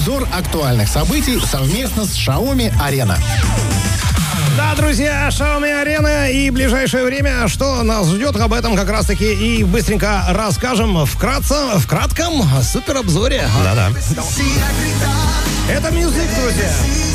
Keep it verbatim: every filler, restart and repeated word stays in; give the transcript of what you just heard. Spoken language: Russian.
Обзор актуальных событий совместно с Xiaomi Arena. Да, друзья, Xiaomi Arena и ближайшее время, что нас ждет, об этом как раз-таки и быстренько расскажем вкратце, в кратком суперобзоре. Да-да. Это Music, друзья.